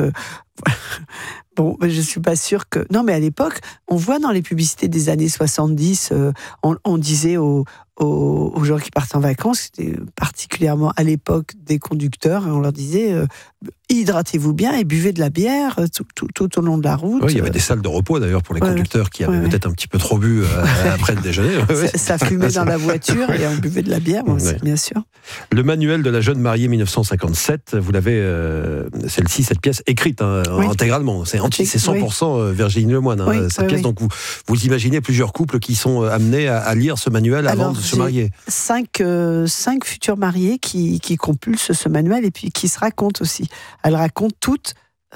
Bon, je suis pas sûre que... Non, mais à l'époque, on voit dans les publicités des années 70, on disait aux gens qui partent en vacances, c'était particulièrement à l'époque des conducteurs, et on leur disait hydratez-vous bien et buvez de la bière tout au long de la route. Oui, il y avait des salles de repos d'ailleurs pour les conducteurs qui avaient peut-être un petit peu trop bu après le déjeuner. Ça fumait dans la voiture et on buvait de la bière, bien sûr. Le manuel de la jeune mariée 1957, vous l'avez, celle-ci, cette pièce écrite intégralement. C'est 100% Virginie Lemoine, cette pièce. Donc vous imaginez plusieurs couples qui sont amenés à lire ce manuel avant de se marier. 5 futurs mariés qui compulsent ce manuel et puis qui se racontent aussi. Elles racontent toutes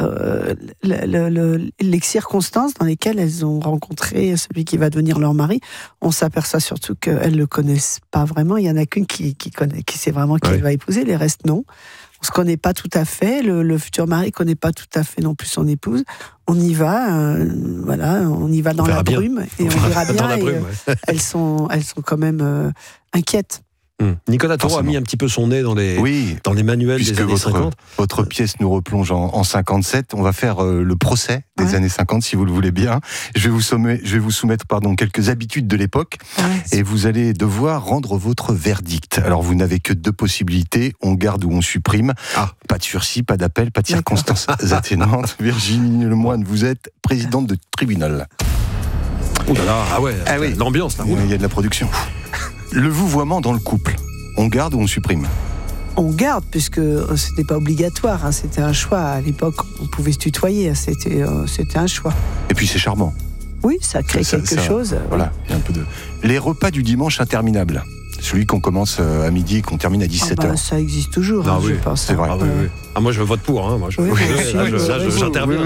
les circonstances dans lesquelles elles ont rencontré celui qui va devenir leur mari. On s'aperçoit surtout qu'elles ne le connaissent pas vraiment. Il y en a qu'une qui connaît, qui sait vraiment qui elle va épouser, les restes non. On se connaît pas tout à fait, le futur mari connaît pas tout à fait non plus son épouse. On y va, on y va dans la brume et on verra bien. Elles sont quand même inquiètes. Nicolas Thoreau a mis un petit peu son nez dans les manuels des années 50. Votre pièce nous replonge en 57. On va faire le procès des années 50, si vous le voulez bien. Je vais vous soumettre quelques habitudes de l'époque et vous allez devoir rendre votre verdict. Alors, vous n'avez que 2 possibilités. On garde ou on supprime. Pas de sursis, pas d'appel, pas de circonstances atténuantes. Virginie Lemoine, vous êtes présidente de tribunal. Oh là là, l'ambiance là. Il y a de la production. Le vouvoiement dans le couple, on garde ou on supprime ? On garde, puisque c'était pas obligatoire, c'était un choix. À l'époque, on pouvait se tutoyer, c'était un choix. Et puis c'est charmant. Oui, ça crée quelque chose. Voilà, il y a un peu de... Les repas du dimanche interminables, celui qu'on commence à midi et qu'on termine à 17h. Ça existe toujours, je pense. C'est vrai. Moi, je vote pour. Moi, j'interviens.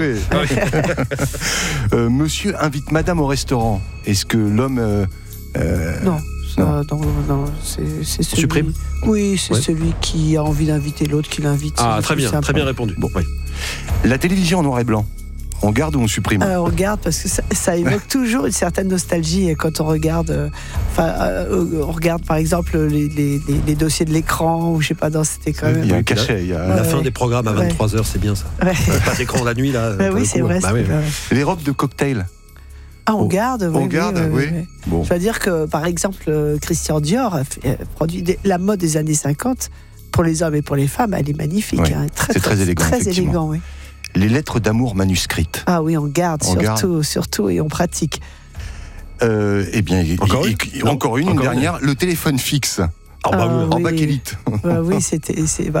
Monsieur invite madame au restaurant. Est-ce que l'homme... Non. C'est celui... Supprime ? Oui, c'est celui qui a envie d'inviter l'autre qui l'invite. Très bien répondu. Bon, La télévision en noir et blanc, on garde ou on supprime ? On garde parce que ça évoque toujours une certaine nostalgie quand on regarde. On regarde par exemple les dossiers de l'écran ou je sais pas, c'était quand même. Il y a un cachet. La fin des programmes à 23h, c'est bien ça. Pas d'écran la nuit là. Oui, c'est vrai. Les robes de cocktail. On garde, oui. Bon. Je veux dire que, par exemple, Christian Dior a produit la mode des années 50, pour les hommes et pour les femmes, elle est magnifique. C'est très élégant. Très élégant, oui. Les lettres d'amour manuscrites. Ah oui, on garde, surtout, et on pratique. Eh bien, encore une dernière, le téléphone fixe. En bakélite. C'était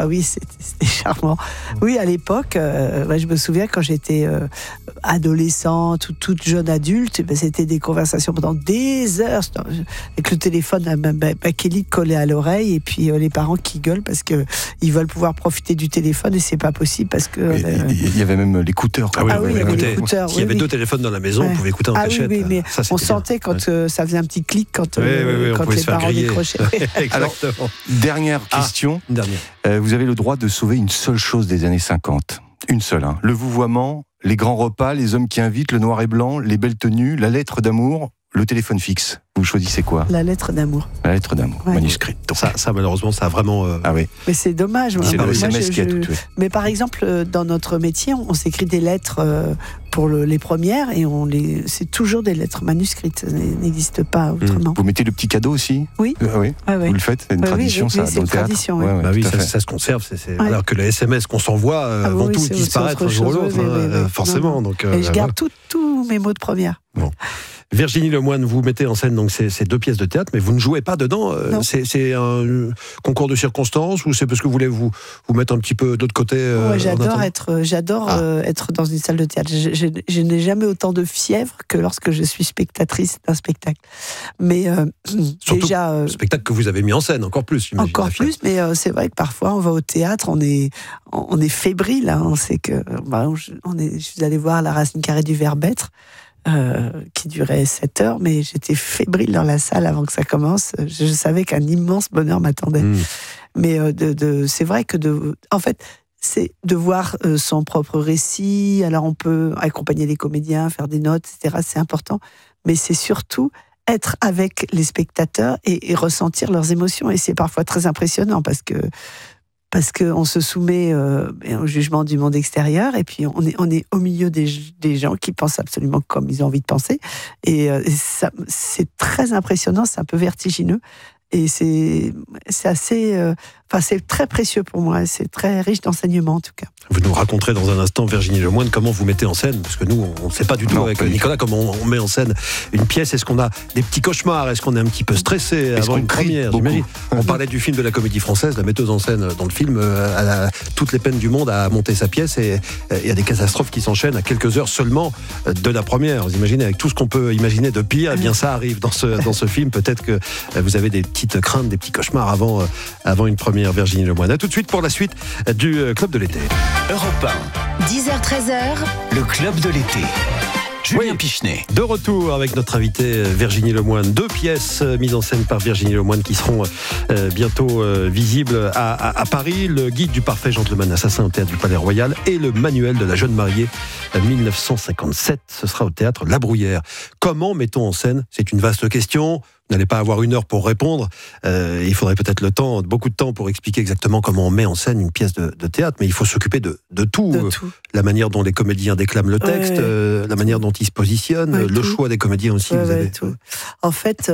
charmant. Oui, à l'époque, je me souviens quand j'étais adolescente ou toute jeune adulte, c'était des conversations pendant des heures avec le téléphone à bakélite collé à l'oreille et puis les parents qui gueulent parce que ils veulent pouvoir profiter du téléphone et c'est pas possible parce que il y avait même l'écouteur. Il y avait l'écouteur. S'il y avait 2 téléphones dans la maison, on pouvait écouter en cachette. Oui, mais on sentait quand ça faisait un petit clic quand les parents décrochaient. Alors, dernière question. Vous avez le droit de sauver une seule chose des années 50. Une seule. Le vouvoiement, les grands repas, les hommes qui invitent, le noir et blanc, les belles tenues, la lettre d'amour, le téléphone fixe. Vous choisissez quoi ? La lettre d'amour. La lettre d'amour, manuscrite. Ça, malheureusement, ça a vraiment... Mais c'est dommage. C'est le SMS qui a tout tué. Mais par exemple, dans notre métier, on s'écrit des lettres pour les premières et c'est toujours des lettres manuscrites. Ça n'existe pas autrement. Vous mettez le petit cadeau aussi ? Oui. Vous le faites ? C'est une tradition, ça, dans le théâtre ? Tradition, ça se conserve. Alors que les SMS qu'on s'envoie vont tous disparaître un jour ou l'autre, forcément. Et je garde tous mes mots de première. Bon. Virginie Lemoine, vous mettez en scène donc ces 2 pièces de théâtre, mais vous ne jouez pas dedans. C'est un concours de circonstances ou c'est parce que vous voulez vous mettre un petit peu de l'autre côté j'adore être dans une salle de théâtre. Je n'ai jamais autant de fièvre que lorsque je suis spectatrice d'un spectacle. Mais surtout déjà spectacle que vous avez mis en scène encore plus. Encore plus, mais c'est vrai que parfois on va au théâtre, on est fébrile. On sait que je suis allée voir La Racine carrée du Verbêtre. Qui durait 7 heures, mais j'étais fébrile dans la salle avant que ça commence. Je savais qu'un immense bonheur m'attendait. Mais c'est vrai que en fait, c'est de voir son propre récit. Alors on peut accompagner les comédiens, faire des notes, etc. C'est important, mais c'est surtout être avec les spectateurs et ressentir leurs émotions. Et c'est parfois très impressionnant parce parce qu'on se soumet au jugement du monde extérieur, et puis on est au milieu des gens qui pensent absolument comme ils ont envie de penser, et ça, c'est très impressionnant, c'est un peu vertigineux, et c'est assez, c'est très précieux pour moi, c'est très riche d'enseignements en tout cas. Vous nous raconterez dans un instant, Virginie Lemoine, comment vous mettez en scène, parce que nous, on ne sait pas du tout avec Nicolas comment on met en scène une pièce. Est-ce qu'on a des petits cauchemars? Est-ce qu'on est un petit peu stressé avant une première? J'imagine. On parlait du film de la Comédie Française, la metteuse en scène dans le film a toutes les peines du monde à monter sa pièce, et il y a des catastrophes qui s'enchaînent à quelques heures seulement de la première. Vous imaginez, avec tout ce qu'on peut imaginer de pire, eh bien ça arrive dans ce film. Peut-être que vous avez des petites craintes, des petits cauchemars avant une première, Virginie Lemoine. A tout de suite pour la suite du Club de l'été. Europe 1. 10h-13h. Le Club de l'été. Julien Pichenet. De retour avec notre invitée Virginie Lemoine. 2 pièces mises en scène par Virginie Lemoine qui seront bientôt visibles à Paris. Le guide du parfait gentleman assassin au théâtre du Palais Royal et le manuel de la jeune mariée 1957. Ce sera au théâtre La Bruyère. Comment mettons en scène? C'est une vaste question. Vous n'allez pas avoir 1 heure pour répondre. Il faudrait peut-être beaucoup de temps pour expliquer exactement comment on met en scène une pièce de théâtre. Mais il faut s'occuper de tout. La manière dont les comédiens déclament le texte, la manière dont ils se positionnent, le choix des comédiens aussi. Vous avez... tout. En fait,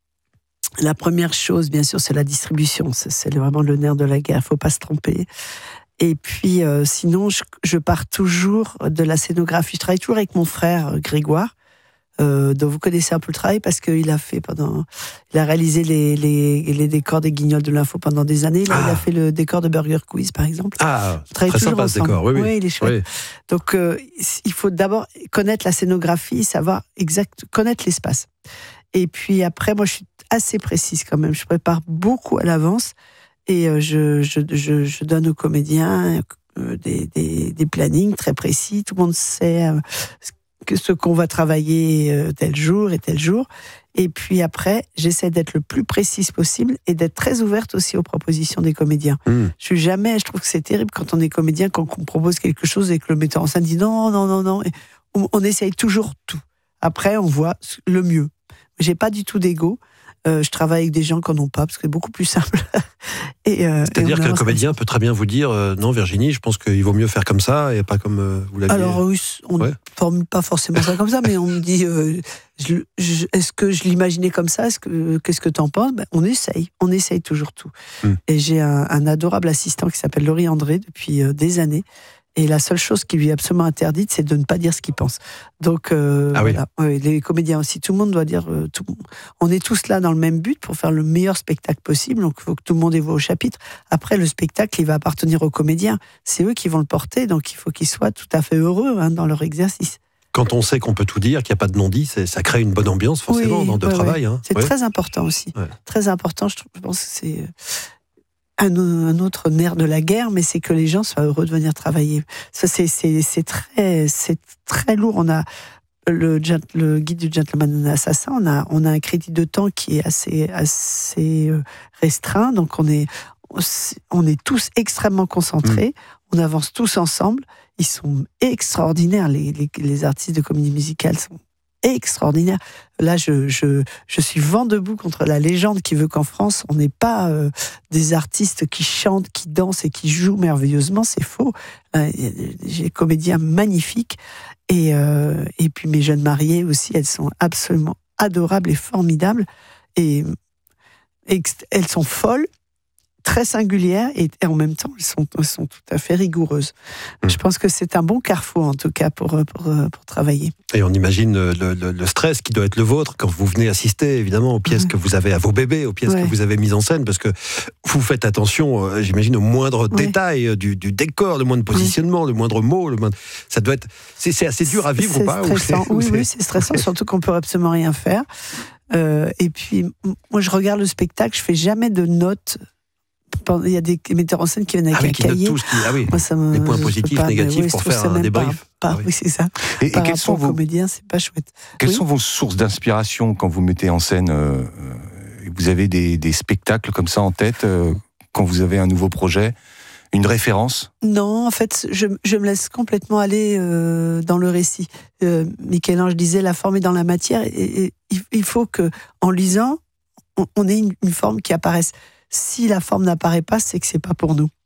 la première chose, bien sûr, c'est la distribution. C'est vraiment le nerf de la guerre. Il ne faut pas se tromper. Et puis, sinon, je pars toujours de la scénographie. Je travaille toujours avec mon frère Grégoire. dont vous connaissez un peu le travail parce qu'il a fait il a réalisé les décors des Guignols de l'info pendant des années. Là, il a fait le décor de Burger Quiz, par exemple. Très sympa ce décor. Oui, il est chouette. Oui. Donc, il faut d'abord connaître la scénographie, savoir connaître l'espace. Et puis après, moi, je suis assez précise quand même. Je prépare beaucoup à l'avance et je donne aux comédiens des plannings très précis. Tout le monde sait ce qu'on va travailler tel jour et tel jour. Et puis après, j'essaie d'être le plus précise possible et d'être très ouverte aussi aux propositions des comédiens. Je trouve que c'est terrible quand on est comédien, quand on propose quelque chose et que le metteur en scène dit non. Et on essaye toujours tout. Après, on voit le mieux. J'ai pas du tout d'ego. Je travaille avec des gens qui n'en ont pas, parce que c'est beaucoup plus simple. C'est-à-dire qu'un comédien peut très bien vous dire non, Virginie, je pense qu'il vaut mieux faire comme ça et pas comme vous l'aviez. Alors oui, on ne formule pas forcément ça comme ça, mais on me dit est-ce que je l'imaginais comme ça? Qu'est-ce que tu en penses? On essaye toujours tout. Et j'ai un adorable assistant qui s'appelle Laurie André depuis des années. Et la seule chose qui lui est absolument interdite, c'est de ne pas dire ce qu'il pense. Donc, voilà. Les comédiens aussi, tout le monde doit dire... on est tous là dans le même but pour faire le meilleur spectacle possible, donc il faut que tout le monde ait voix au chapitre. Après, le spectacle, il va appartenir aux comédiens. C'est eux qui vont le porter, donc il faut qu'ils soient tout à fait heureux dans leur exercice. Quand on sait qu'on peut tout dire, qu'il n'y a pas de non-dit, ça crée une bonne ambiance forcément de travail. Hein. C'est très important aussi. Très important, je pense que c'est... un autre nerf de la guerre, mais c'est que les gens soient heureux de venir travailler. Ça, c'est très lourd. On a le guide du gentleman assassin, on a un crédit de temps qui est assez restreint, donc on est tous extrêmement concentrés, on avance tous ensemble. Ils sont extraordinaires, les artistes de comédie musicale sont extraordinaire. Là, je suis vent debout contre la légende qui veut qu'en France, on n'ait pas des artistes qui chantent, qui dansent et qui jouent merveilleusement. C'est faux. J'ai des comédiens magnifiques. Et puis mes jeunes mariées aussi, elles sont absolument adorables et formidables. Et elles sont folles, très singulières, et en même temps, elles sont tout à fait rigoureuses. Je pense que c'est un bon carrefour, en tout cas, pour travailler. Et on imagine le stress qui doit être le vôtre quand vous venez assister, évidemment, aux pièces que vous avez, à vos bébés, aux pièces que vous avez mises en scène, parce que vous faites attention, j'imagine, au moindre détail du décor, le moindre positionnement, le moindre mot, ça doit être... C'est assez dur à vivre ou pas? Oui, c'est stressant, surtout qu'on ne peut absolument rien faire. Et puis, moi, je regarde le spectacle, je ne fais jamais de notes. Il y a des metteurs en scène qui viennent avec un cahier. Moi, les points positifs, négatifs, pour faire un débrief. Oui, c'est ça. Et quels sont vos comédiens, c'est pas chouette. Quelles sont vos sources d'inspiration quand vous mettez en scène vous avez des spectacles comme ça en tête quand vous avez un nouveau projet, une référence? Non, en fait, je me laisse complètement aller dans le récit. Michel-Ange disait la forme est dans la matière, et il faut que, en lisant, on ait une forme qui apparaisse. Si la forme n'apparaît pas, c'est que c'est pas pour nous.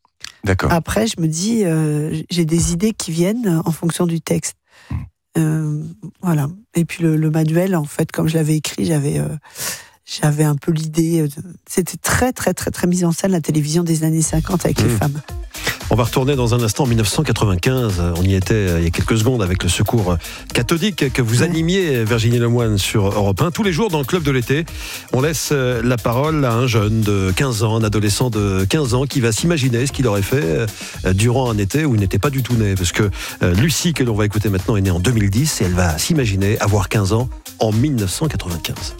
D'accord. Après, je me dis, j'ai des idées qui viennent en fonction du texte. Voilà. Et puis le manuel, en fait, comme je l'avais écrit, j'avais un peu l'idée. C'était très, très, très, très mise en scène, la télévision des années 50 avec les femmes. On va retourner dans un instant en 1995. On y était il y a quelques secondes avec le Secours cathodique que vous animiez, Virginie Lemoine, sur Europe 1. Tous les jours dans le Club de l'été, on laisse la parole à un jeune de 15 ans, un adolescent de 15 ans qui va s'imaginer ce qu'il aurait fait durant un été où il n'était pas du tout né. Parce que Lucie, que l'on va écouter maintenant, est née en 2010 et elle va s'imaginer avoir 15 ans en 1995.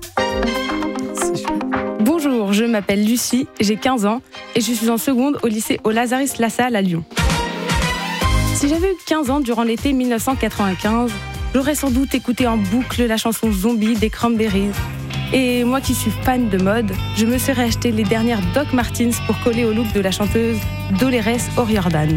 Bonjour, je m'appelle Lucie, j'ai 15 ans et je suis en seconde au lycée au Lazaris Lassalle à Lyon. Si j'avais eu 15 ans durant l'été 1995, j'aurais sans doute écouté en boucle la chanson Zombie des Cranberries. Et moi qui suis fan de mode, je me serais acheté les dernières Doc Martens pour coller au look de la chanteuse Dolores O'Riordan.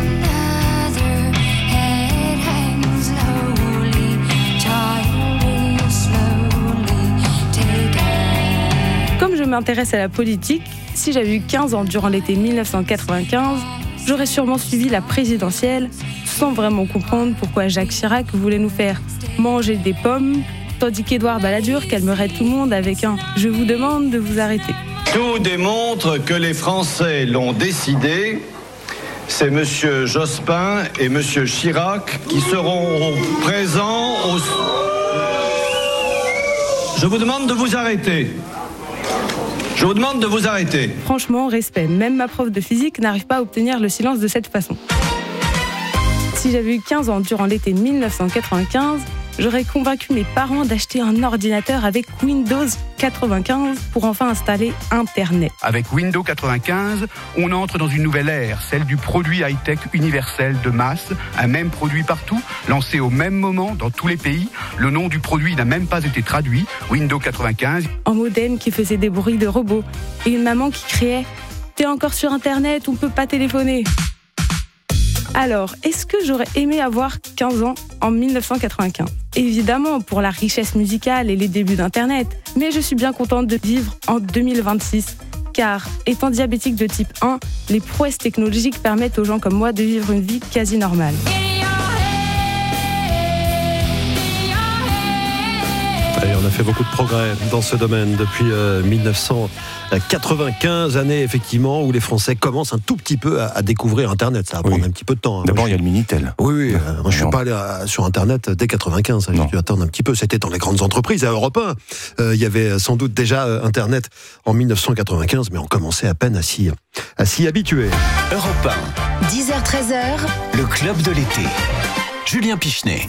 Je m'intéresse à la politique. Si j'avais eu 15 ans durant l'été 1995, j'aurais sûrement suivi la présidentielle sans vraiment comprendre pourquoi Jacques Chirac voulait nous faire manger des pommes, tandis qu'Édouard Balladur calmerait tout le monde avec un « je vous demande de vous arrêter ». Tout démontre que les Français l'ont décidé. C'est M. Jospin et M. Chirac qui seront présents au... Je vous demande de vous arrêter. Je vous demande de vous arrêter. Franchement, respect. Même ma prof de physique n'arrive pas à obtenir le silence de cette façon. Si j'avais eu 15 ans durant l'été 1995, j'aurais convaincu mes parents d'acheter un ordinateur avec Windows 95 pour enfin installer Internet. Avec Windows 95, on entre dans une nouvelle ère, celle du produit high-tech universel de masse, un même produit partout, lancé au même moment dans tous les pays. Le nom du produit n'a même pas été traduit, Windows 95. Un modem qui faisait des bruits de robots et une maman qui criait « T'es encore sur Internet, on peut pas téléphoner !» Alors, est-ce que j'aurais aimé avoir 15 ans en 1995 ? Évidemment, pour la richesse musicale et les débuts d'Internet, mais je suis bien contente de vivre en 2026. Car, étant diabétique de type 1, les prouesses technologiques permettent aux gens comme moi de vivre une vie quasi normale. Et on a fait beaucoup de progrès dans ce domaine depuis 1995, année effectivement où les Français commencent un tout petit peu à découvrir Internet. Ça va prendre un petit peu de temps. D'abord, il y a le Minitel. Oui, moi je suis pas allé sur Internet dès 95. J'ai dû attendre un petit peu. C'était dans les grandes entreprises à Europe 1. Il y avait sans doute déjà Internet en 1995, mais on commençait à peine à s'y habituer. Europe 1, 10h-13h, le club de l'été. Julien Pichenet.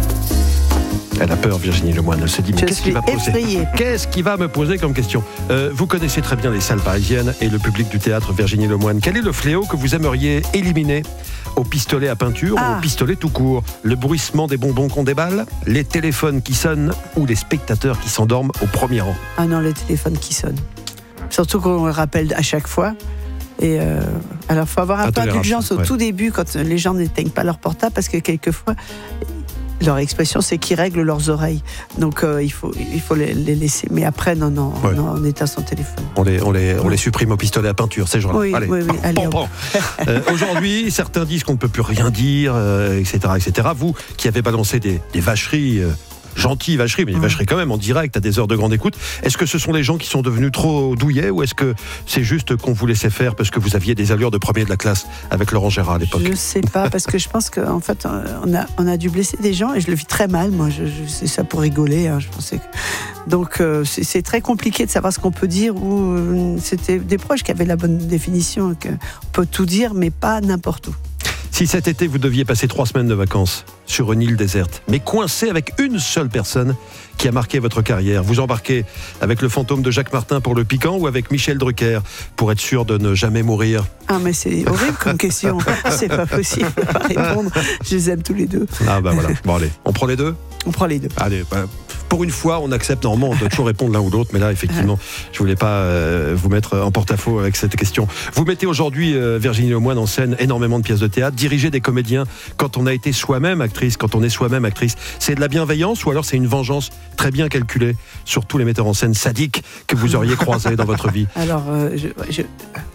Elle a peur, Virginie Lemoine. Elle se dit, mais qu'est-ce qu'il va poser ? Qu'est-ce qu'il va me poser comme question ? Vous connaissez très bien les salles parisiennes et le public du théâtre, Virginie Lemoine. Quel est le fléau que vous aimeriez éliminer au pistolet à peinture ou au pistolet tout court ? Le bruissement des bonbons qu'on déballe, les téléphones qui sonnent ou les spectateurs qui s'endorment au premier rang ? Ah non, les téléphones qui sonnent. Surtout qu'on le rappelle à chaque fois. Et alors, il faut avoir un peu d'indulgence au tout début quand les gens n'éteignent pas leur portable parce que quelquefois... Leur expression, c'est qu'ils règlent leurs oreilles. Donc, il faut les laisser. Mais après, non, on éteint son téléphone. On les supprime au pistolet à peinture, ces gens-là. Oui, allez, Aujourd'hui, certains disent qu'on ne peut plus rien dire, etc., etc. Vous, qui avez balancé des vacheries... gentilles vacheries, mais des vacheries quand même en direct à des heures de grande écoute. Est-ce que ce sont les gens qui sont devenus trop douillets ou est-ce que c'est juste qu'on vous laissait faire parce que vous aviez des allures de premier de la classe avec Laurent Gérard à l'époque ? Je ne sais pas, parce que je pense qu'en fait, on a dû blesser des gens et je le vis très mal. Moi, c'est ça pour rigoler. Je pensais que... Donc, c'est très compliqué de savoir ce qu'on peut dire ou c'était des proches qui avaient la bonne définition. On peut tout dire, mais pas n'importe où. Si cet été, vous deviez passer 3 semaines de vacances sur une île déserte, mais coincé avec une seule personne qui a marqué votre carrière, vous embarquez avec le fantôme de Jacques Martin pour le piquant ou avec Michel Drucker pour être sûr de ne jamais mourir ? Ah, mais c'est horrible comme question. C'est pas possible de pas répondre. Je les aime tous les deux. Ah, bah voilà. Bon, allez. On prend les deux ? On prend les deux. Allez, pour une fois, on accepte. Normalement, on doit toujours répondre l'un ou l'autre, mais là, effectivement, je voulais pas vous mettre en porte-à-faux avec cette question. Vous mettez aujourd'hui, Virginie Lemoine, en scène énormément de pièces de théâtre, diriger des comédiens quand on a été soi-même actrice, quand on est soi-même actrice. C'est de la bienveillance ou alors c'est une vengeance très bien calculée sur tous les metteurs en scène sadiques que vous auriez croisés dans votre vie ? Alors,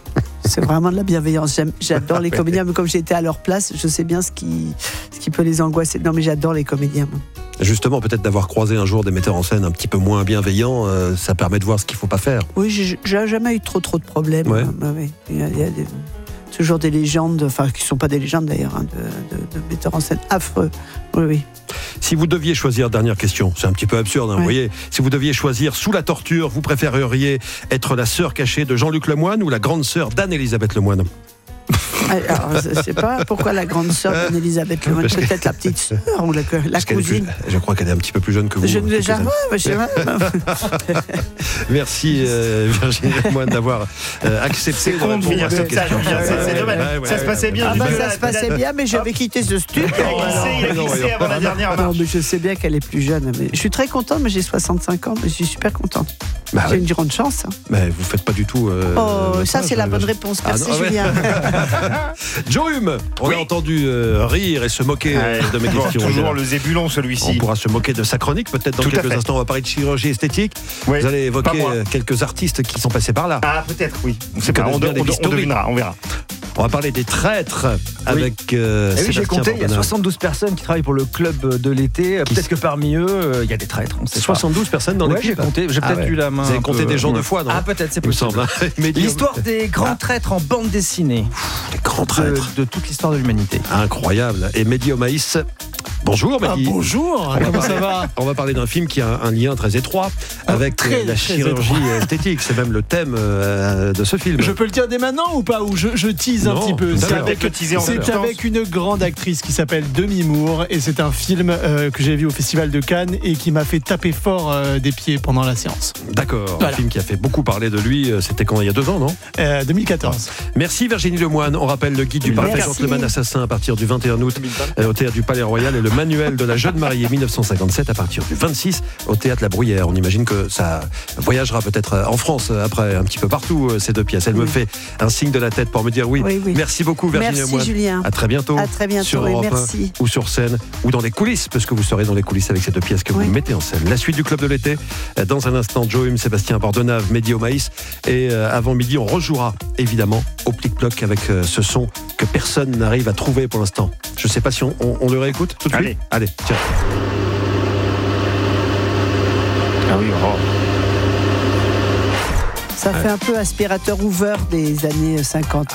C'est vraiment de la bienveillance. J'adore les comédiens, mais comme j'ai été à leur place, je sais bien ce qui peut les angoisser. Non, mais j'adore les comédiens. Moi. Justement, peut-être d'avoir croisé un jour des metteurs en scène un petit peu moins bienveillants, ça permet de voir ce qu'il ne faut pas faire. Oui, j'ai jamais eu trop de problèmes. Ouais. Il y a toujours des légendes, enfin qui ne sont pas des légendes d'ailleurs, de metteurs en scène affreux. Oui. Si vous deviez choisir, dernière question, c'est un petit peu absurde, vous voyez, si vous deviez choisir sous la torture, vous préféreriez être la sœur cachée de Jean-Luc Lemoyne ou la grande sœur d'Anne-Élisabeth Lemoyne? Alors, je ne sais pas pourquoi la grande sœur d'Anne-Élisabeth Lemoyne, peut-être la petite sœur ou la cousine. Je crois qu'elle est un petit peu plus jeune que vous. Je ne vais jamais, Merci Virginie Lemoyne d'avoir accepté de répondre à cette question. C'est dommage. Ça se passait bien. Ça se passait bien, mais j'avais quitté ce studio. Il a glissé avant la dernière marche. Non, mais je sais bien qu'elle est plus jeune. Mais je suis très contente, mais j'ai 65 ans, mais je suis super contente. J'ai une grande chance. Mais vous ne faites pas du tout... ça c'est la bonne réponse. Merci Julien. Joe Hume, on a entendu rire et se moquer de mes questions. Toujours le zébulon celui-ci. On pourra se moquer de sa chronique, peut-être dans quelques instants on va parler de chirurgie esthétique. Vous allez évoquer quelques artistes qui sont passés par là. Ah peut-être oui. On devinera, on verra. On va parler des traîtres avec Sébastien j'ai compté, il y a Bordenave. 72 personnes qui travaillent pour le club de l'été. Peut-être que parmi eux, il y a des traîtres. 72 personnes dans l'équipe. J'ai compté, j'ai peut-être eu la main. Vous avez compté des gens de foi, non? Ah, peut-être, c'est possible. L'histoire des grands traîtres en bande dessinée. Les grands traîtres. De toute l'histoire de l'humanité. Incroyable. Et Mehdi Omaïs. Bonjour Mehdi. Bonjour, comment ça va? On va parler d'un film qui a un lien très étroit avec la chirurgie esthétique. C'est même le thème de ce film. Je peux le dire dès maintenant ou pas? Ou je tease un petit peu? C'est avec une grande actrice qui s'appelle Demi Moore et c'est un film que j'ai vu au Festival de Cannes et qui m'a fait taper fort des pieds pendant la séance. D'accord, un film qui a fait beaucoup parler de lui. C'était quand, il y a 2 ans, non? 2014. Merci Virginie Lemoyne. On rappelle le guide du parfait gentleman assassin à partir du 21 août au Théâtre du Palais Royal et le manuel de la jeune mariée 1957 à partir du 26 au Théâtre La Bruyère. On imagine que ça voyagera peut-être en France après, un petit peu partout, ces 2 pièces. Elle me fait un signe de la tête pour me dire oui. Merci beaucoup Virginie Lemoyne. Merci Julien. À très bientôt. Sur Europe 1 ou sur scène ou dans les coulisses, parce que vous serez dans les coulisses avec ces 2 pièces que vous mettez en scène. La suite du Club de l'été, dans un instant, Joe Hume, Sébastien Bordenave, Mehdi Omaïs. Et avant midi, on rejouera évidemment au plic-ploc avec ce son que personne n'arrive à trouver pour l'instant. Je ne sais pas si on le réécoute tout de suite. Allez, tiens. Ah oui, Ça fait un peu aspirateur Hoover des années 50.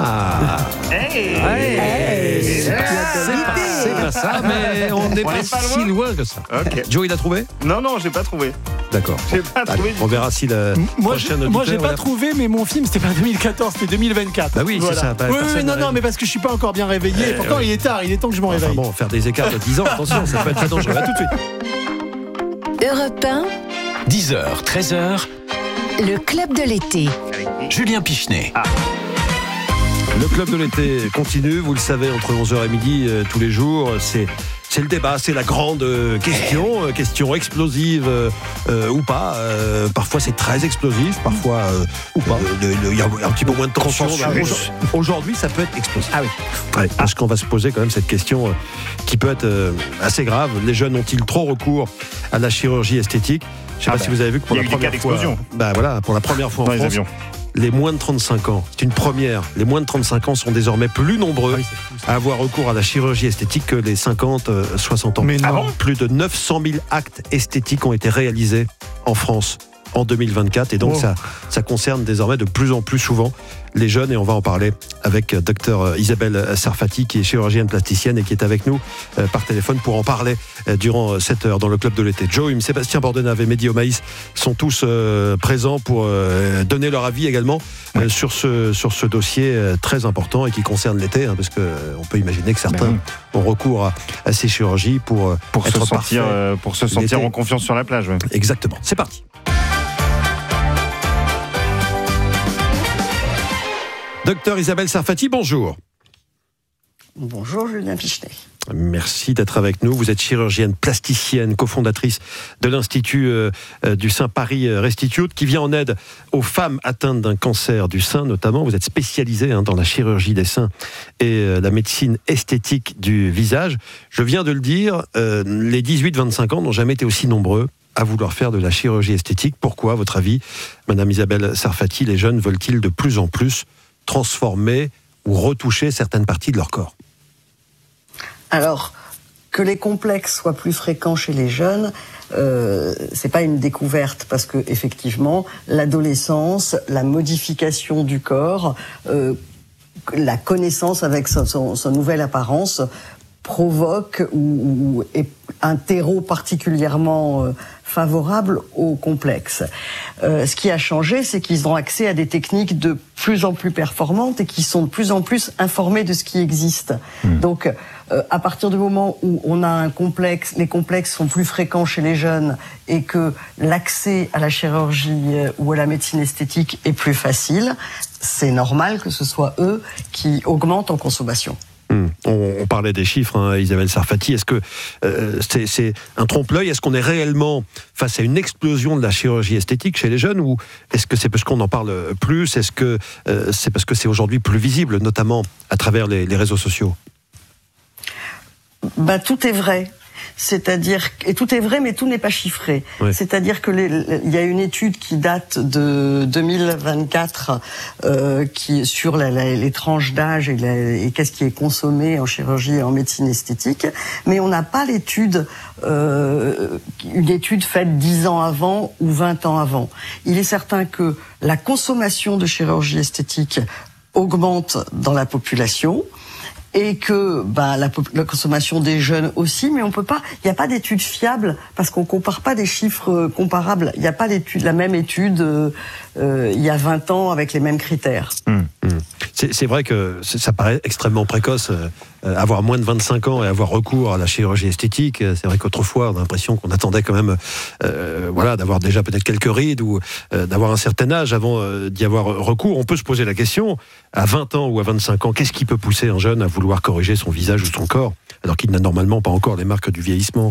C'est pas ça, mais on n'est pas si loin que ça. Joe, il a trouvé? Non, j'ai pas trouvé. D'accord. J'ai pas trouvé. On verra si la prochaine auditeur... Moi, j'ai pas trouvé, mais mon film, c'était pas 2014, c'était 2024. Bah oui, c'est ça. Non, mais parce que je suis pas encore bien réveillé. Pourtant, il est tard, il est temps que je m'en réveille. Bon, faire des écarts de 10 ans, attention, ça peut être très dangereux. À tout de suite. Europe 1, 10h, 13h, le Club de l'été. Julien Pichenet. Le Club de l'été continue, vous le savez, entre 11h et midi, tous les jours. C'est le débat, c'est la grande question explosive ou pas. Parfois c'est très explosif, parfois ou pas. Il y a un petit peu moins de tension. Aujourd'hui, ça peut être explosif. Ah oui. Parce qu'on va se poser quand même cette question qui peut être assez grave. Les jeunes ont-ils trop recours à la chirurgie esthétique? Je ne sais pas si vous avez vu que pour la première fois, pour la première fois en France, les moins de 35 ans, c'est une première, les moins de 35 ans sont désormais plus nombreux à avoir recours à la chirurgie esthétique que les 50-60 ans. Mais non. Plus de 900 000 actes esthétiques ont été réalisés en France en 2024 et donc ça concerne désormais de plus en plus souvent les jeunes et on va en parler avec Dr Isabelle Sarfati qui est chirurgienne plasticienne et qui est avec nous par téléphone pour en parler durant cette heure dans le Club de l'été. Joe Hume, Sébastien Bordenave et Mehdi Omaïs sont tous présents pour donner leur avis également sur ce dossier très important et qui concerne l'été parce qu'on peut imaginer que certains ont recours à ces chirurgies pour se sentir en confiance sur la plage. Exactement, c'est parti. Docteur Isabelle Sarfati, bonjour. Bonjour Julien Pichenet. Merci d'être avec nous. Vous êtes chirurgienne plasticienne, cofondatrice de l'Institut du sein Paris Restitute, qui vient en aide aux femmes atteintes d'un cancer du sein notamment. Vous êtes spécialisée dans la chirurgie des seins et la médecine esthétique du visage. Je viens de le dire, les 18-25 ans n'ont jamais été aussi nombreux à vouloir faire de la chirurgie esthétique. Pourquoi, à votre avis, Madame Isabelle Sarfati, les jeunes veulent-ils de plus en plus transformer ou retoucher certaines parties de leur corps. Alors, que les complexes soient plus fréquents chez les jeunes, c'est pas une découverte, parce que effectivement, l'adolescence, la modification du corps, la connaissance avec son nouvelle apparence provoque ou est un terreau particulièrement favorable au complexe. Ce qui a changé, c'est qu'ils ont accès à des techniques de plus en plus performantes et qui sont de plus en plus informés de ce qui existe. Donc, à partir du moment où on a un complexe, les complexes sont plus fréquents chez les jeunes et que l'accès à la chirurgie ou à la médecine esthétique est plus facile, c'est normal que ce soit eux qui augmentent en consommation. On parlait des chiffres, hein, Isabelle Sarfati. Est-ce que c'est un trompe-l'œil? Est-ce qu'on est réellement face à une explosion de la chirurgie esthétique chez les jeunes, ou est-ce que c'est parce qu'on en parle plus? Est-ce que c'est parce que c'est aujourd'hui plus visible, notamment à travers les réseaux sociaux? Tout est vrai. Et tout est vrai, mais tout n'est pas chiffré. Oui. C'est-à-dire que il y a une étude qui date de 2024 qui sur les tranches d'âge et qu'est-ce qui est consommé en chirurgie et en médecine esthétique, mais on n'a pas l'étude, une étude faite 10 ans avant ou 20 ans avant. Il est certain que la consommation de chirurgie esthétique augmente dans la population, et que la consommation des jeunes aussi, mais on peut pas, il n'y a pas d'études fiables parce qu'on compare pas des chiffres comparables. Il n'y a pas la même étude il y a 20 ans avec les mêmes critères. C'est vrai que ça paraît extrêmement précoce, avoir moins de 25 ans et avoir recours à la chirurgie esthétique. C'est vrai qu'autrefois, on a l'impression qu'on attendait quand même d'avoir déjà peut-être quelques rides ou d'avoir un certain âge avant d'y avoir recours. On peut se poser la question, à 20 ans ou à 25 ans, qu'est-ce qui peut pousser un jeune à vouloir corriger son visage ou son corps, alors qu'il n'a normalement pas encore les marques du vieillissement?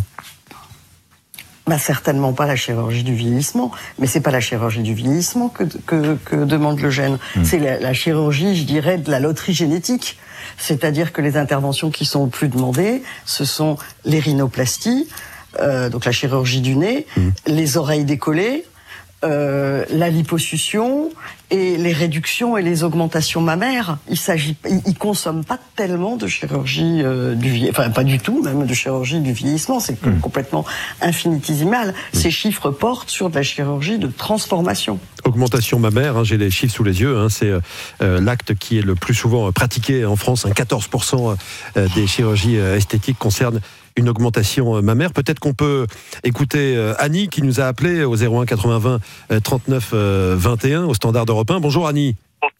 Certainement pas la chirurgie du vieillissement, mais c'est pas la chirurgie du vieillissement que demande le gène. C'est la chirurgie, je dirais, de la loterie génétique. C'est-à-dire que les interventions qui sont plus demandées, ce sont les rhinoplasties, donc la chirurgie du nez, les oreilles décollées, la liposuction et les réductions et les augmentations mammaires. Ils consomment pas tellement de chirurgie pas du tout, même de chirurgie du vieillissement. C'est complètement infinitésimal. Ces chiffres portent sur de la chirurgie de transformation. Augmentation mammaire, j'ai les chiffres sous les yeux, c'est l'acte qui est le plus souvent pratiqué en France. 14% des chirurgies esthétiques concernent une augmentation mammaire. Peut-être qu'on peut écouter Annie qui nous a appelé au 01 80 20 39 21 au standard d'Europe 1. Bonjour Annie.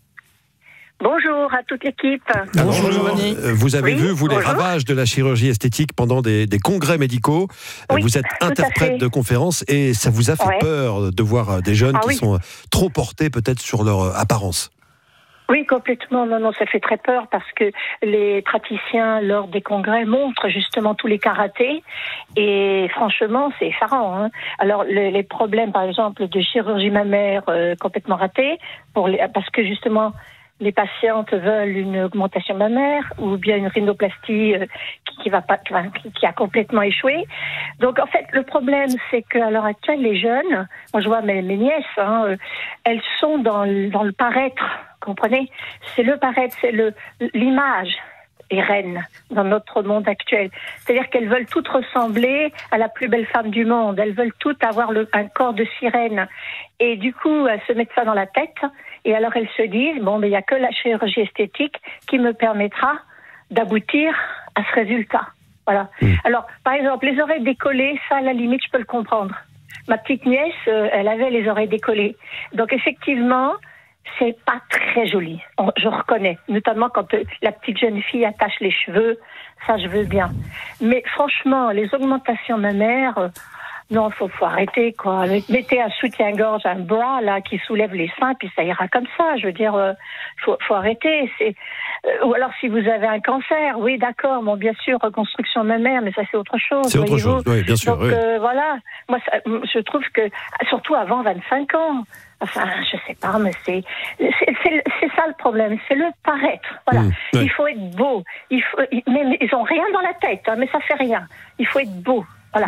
Bonjour à toute l'équipe. Bonjour Annie. Vous avez vu, les ravages de la chirurgie esthétique pendant des congrès médicaux. Vous êtes interprète de conférences et ça vous a fait peur de voir des jeunes qui sont trop portés peut-être sur leur apparence? Oui, complètement. Non, ça fait très peur parce que les praticiens, lors des congrès, montrent justement tous les karatés et franchement, c'est effarant. Alors, les problèmes, par exemple, de chirurgie mammaire complètement ratée, parce que justement, les patientes veulent une augmentation mammaire ou bien une rhinoplastie qui a complètement échoué. Donc en fait, le problème, c'est qu'à l'heure actuelle, les jeunes, moi je vois mes nièces, elles sont dans le paraître, comprenez? C'est le paraître, c'est l'image est reine dans notre monde actuel. C'est-à-dire qu'elles veulent toutes ressembler à la plus belle femme du monde. Elles veulent toutes avoir un corps de sirène. Et du coup, elles se mettent ça dans la tête. Et alors, elles se disent, il n'y a que la chirurgie esthétique qui me permettra d'aboutir à ce résultat. Voilà. Alors, par exemple, les oreilles décollées, ça, à la limite, je peux le comprendre. Ma petite nièce, elle avait les oreilles décollées. Donc, effectivement, c'est pas très joli. Je reconnais, notamment quand la petite jeune fille attache les cheveux, ça je veux bien. Mais franchement, les augmentations mammaires, non, faut arrêter quoi. Mettez un soutien-gorge, un bras là qui soulève les seins, puis ça ira comme ça. Je veux dire, faut arrêter. Ou alors si vous avez un cancer, oui d'accord, bien sûr reconstruction mammaire, mais ça c'est autre chose. C'est autre chose, oui, bien sûr. Donc voilà, moi je trouve que surtout avant 25 ans. Enfin, je sais pas, mais c'est ça le problème, c'est le paraître. Voilà, il faut être beau. Mais ils ont rien dans la tête, mais ça fait rien. Il faut être beau, voilà.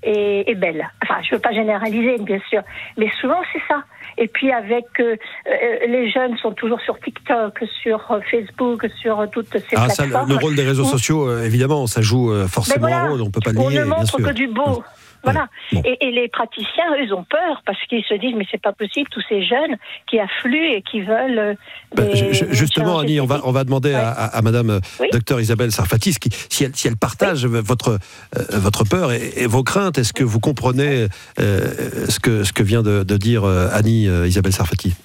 est belle. Enfin, je veux pas généraliser, bien sûr, mais souvent c'est ça. Et puis avec les jeunes sont toujours sur TikTok, sur Facebook, sur toutes ces plateformes. Ça, le rôle des réseaux sociaux, évidemment, ça joue forcément un rôle. On peut pas le nier. On ne montre que du beau. Voilà. Bon. Et les praticiens, eux, ils ont peur parce qu'ils se disent mais c'est pas possible, tous ces jeunes qui affluent et qui veulent. Justement, Annie, on va demander à Madame Docteur Isabelle Sarfati si elle partage votre peur et vos craintes. Est-ce que vous comprenez ce que vient de dire Annie Isabelle Sarfati?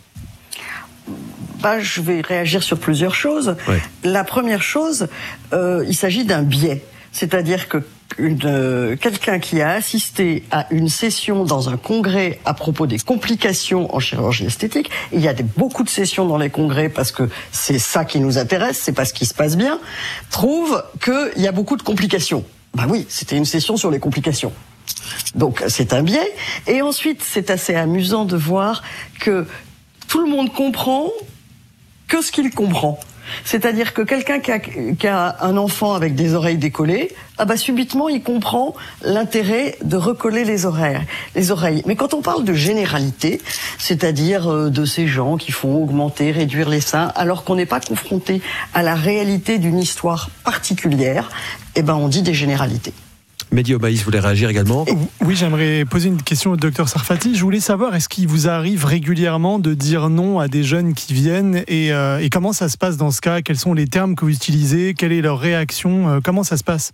Je vais réagir sur plusieurs choses. Ouais. La première chose, il s'agit d'un biais. C'est-à-dire que quelqu'un qui a assisté à une session dans un congrès à propos des complications en chirurgie esthétique, et il y a beaucoup de sessions dans les congrès parce que c'est ça qui nous intéresse, c'est pas ce qui se passe bien, trouve qu'il y a beaucoup de complications. Oui, c'était une session sur les complications. Donc c'est un biais. Et ensuite, c'est assez amusant de voir que tout le monde comprend que ce qu'il comprend. C'est-à-dire que quelqu'un qui a un enfant avec des oreilles décollées, subitement il comprend l'intérêt de recoller les oreilles. Mais quand on parle de généralité, c'est-à-dire de ces gens qui font augmenter, réduire les seins, alors qu'on n'est pas confronté à la réalité d'une histoire particulière, on dit des généralités. Mehdi Omaïs voulait réagir également. Oui, j'aimerais poser une question au docteur Sarfati. Je voulais savoir, est-ce qu'il vous arrive régulièrement de dire non à des jeunes qui viennent et comment ça se passe dans ce cas? Quels sont les termes que vous utilisez? Quelle est leur réaction? Comment ça se passe?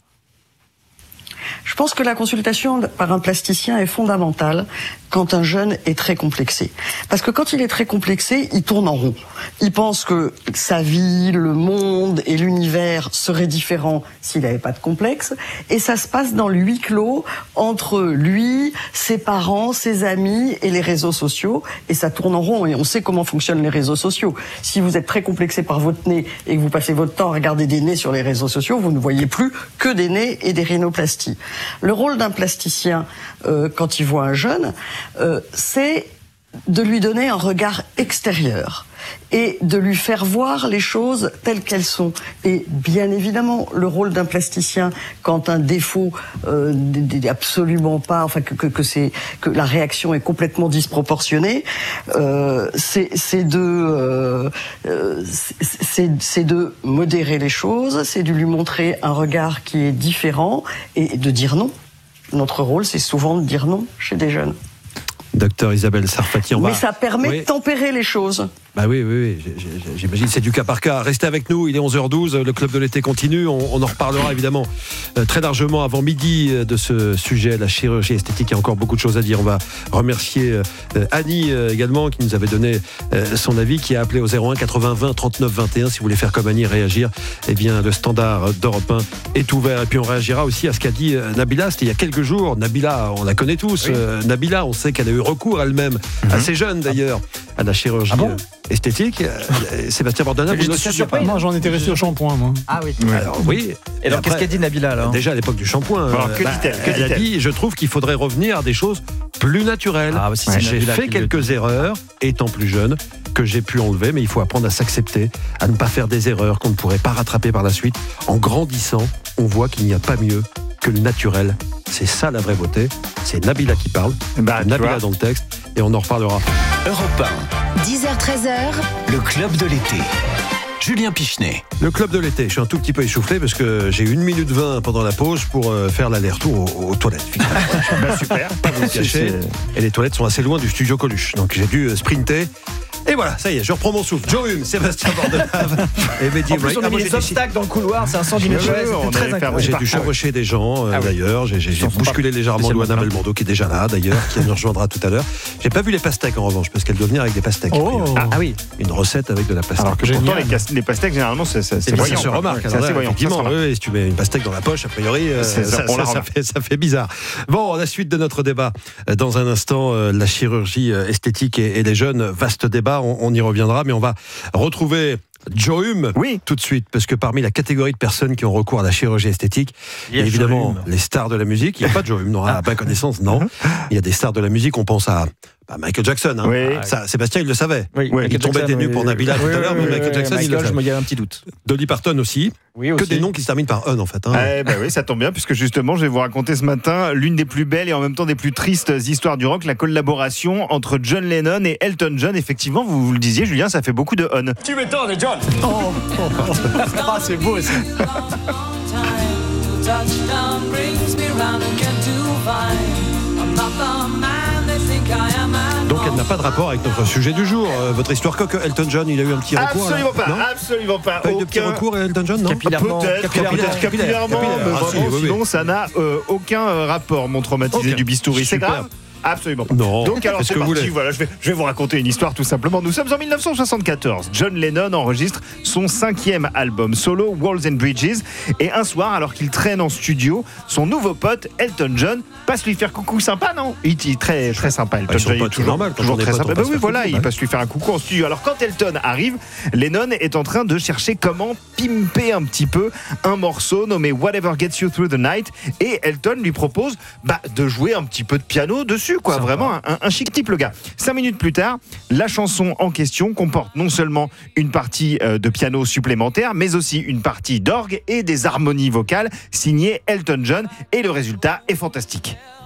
Je pense que la consultation par un plasticien est fondamentale quand un jeune est très complexé. Parce que quand il est très complexé, il tourne en rond. Il pense que sa vie, le monde et l'univers seraient différents s'il n'avait pas de complexe. Et ça se passe dans le huis clos entre lui, ses parents, ses amis et les réseaux sociaux. Et ça tourne en rond. Et on sait comment fonctionnent les réseaux sociaux. Si vous êtes très complexé par votre nez et que vous passez votre temps à regarder des nez sur les réseaux sociaux, vous ne voyez plus que des nez et des rhinoplasties. Le rôle d'un plasticien, quand il voit un jeune, c'est de lui donner un regard extérieur et de lui faire voir les choses telles qu'elles sont. Et bien évidemment, le rôle d'un plasticien, quand un défaut absolument pas, que la réaction est complètement disproportionnée, c'est de modérer les choses, c'est de lui montrer un regard qui est différent et de dire non. Notre rôle, c'est souvent de dire non chez des jeunes. Docteur Isabelle Sarfati, Mais ça permet de tempérer les choses. Oui, j'imagine, c'est du cas par cas. Restez avec nous, il est 11h12, le Club de l'été continue. On en reparlera évidemment très largement avant midi de ce sujet, la chirurgie esthétique. Il y a encore beaucoup de choses à dire. On va remercier Annie également, qui nous avait donné son avis, qui a appelé au 01 80 20 39 21. Si vous voulez faire comme Annie, réagir, le standard d'Europe 1 est ouvert. Et puis on réagira aussi à ce qu'a dit Nabila. C'était il y a quelques jours. Nabila, on la connaît tous. Oui. Nabila, on sait qu'elle a eu recours elle-même, assez jeune d'ailleurs, à la chirurgie esthétique. Sébastien Bordonna, vous ne savez pas? Moi, j'en étais resté au shampoing, moi. Ah oui. Alors, oui. Et alors, qu'est-ce qu'a dit Nabila alors? Déjà à l'époque du shampoing, elle a dit, je trouve qu'il faudrait revenir à des choses plus naturelles. J'ai fait quelques erreurs, étant plus jeune, que j'ai pu enlever, mais il faut apprendre à s'accepter, à ne pas faire des erreurs qu'on ne pourrait pas rattraper par la suite. En grandissant, on voit qu'il n'y a pas mieux que le naturel. C'est ça la vraie beauté. C'est Nabila qui parle. Nabila dans le texte. Et on en reparlera. Europe 1. 10h-13h, le Club de l'été. Julien Pichenet. Le Club de l'été. Je suis un tout petit peu essoufflé parce que j'ai 1 minute 20 pendant la pause pour faire l'aller-retour aux toilettes. Super. Pas vous le cacher. Et les toilettes sont assez loin du studio Coluche. Donc j'ai dû sprinter. Et voilà, ça y est, je reprends mon souffle. Joe Hume, Sébastien Bordelave et Mehdi Omaïs. En plus, on a mis des obstacles dans le couloir, c'est un 110 mètres. C'était très incroyable. J'ai dû chevaucher des gens, d'ailleurs. J'ai bousculé légèrement Louana Belmondo, qui est déjà là, d'ailleurs, qui nous rejoindra tout à l'heure. J'ai pas vu les pastèques, en revanche, parce qu'elle doit venir avec des pastèques. Oui. Une recette avec de la pastèque. Alors que pourtant, les pastèques, généralement, c'est voyant. Ça se remarque. Effectivement, si tu mets une pastèque dans la poche, a priori, ça fait bizarre. Bon, la suite de notre débat. Dans un instant, la chirurgie esthétique et les jeunes, vaste débat, on y reviendra. Mais on va retrouver Joe Hume, oui, tout de suite, parce que parmi la catégorie de personnes qui ont recours à la chirurgie esthétique, il y a évidemment les stars de la musique. Il n'y a pas de Joe Hume, à ma connaissance, non. Il y a des stars de la musique, on pense à Michael Jackson. Hein. Oui. Ça, Sébastien, il le savait. Oui, il tombait des nues pour Nabila tout à l'heure, mais Michael Jackson, il le savait. Il y a un petit doute. Dolly Parton aussi. Oui, que des noms qui se terminent par un, en fait. Hein. Oui, ça tombe bien, puisque justement, je vais vous raconter ce matin l'une des plus belles et en même temps des plus tristes histoires du rock, la collaboration entre John Lennon et Elton John. Effectivement, vous le disiez, Julien, ça fait beaucoup de on. Tu m'étonnes, John. C'est beau ça. Donc elle n'a pas de rapport avec notre sujet du jour. Votre histoire coque, Elton John, il a eu un petit recours. Absolument pas, absolument pas. Pas eu de petit recours à Elton John, non? Capillairement, sinon ça n'a aucun rapport, mon traumatisé du bistouri. C'est grave. Absolument pas. Non. Donc alors c'est parti, voilà, je vais vous raconter une histoire tout simplement. Nous sommes en 1974. John Lennon enregistre son 5e album solo, Walls and Bridges, et un soir, alors qu'il traîne en studio, son nouveau pote Elton John passe lui faire coucou sympa, non? Il est très très sympa. Elton John est toujours très sympa. Oui, voilà, il passe lui faire un coucou en studio. Alors quand Elton arrive, Lennon est en train de chercher comment pimper un petit peu un morceau nommé Whatever Gets You Through the Night, et Elton lui propose de jouer un petit peu de piano dessus. Vraiment un chic type, le gars. 5 minutes plus tard, la chanson en question comporte non seulement une partie de piano supplémentaire, mais aussi une partie d'orgue et des harmonies vocales signées Elton John, et le résultat est fantastique.